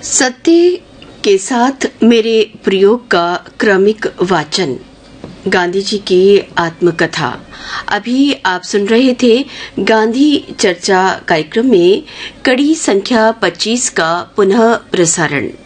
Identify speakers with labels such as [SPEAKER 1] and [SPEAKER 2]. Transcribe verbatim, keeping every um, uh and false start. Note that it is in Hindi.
[SPEAKER 1] सत्य के साथ मेरे प्रयोग का क्रमिक वाचन। गांधी जी की आत्मकथा। अभी आप सुन रहे थे गांधी चर्चा कार्यक्रम में कड़ी संख्या पच्चीस का पुनः प्रसारण।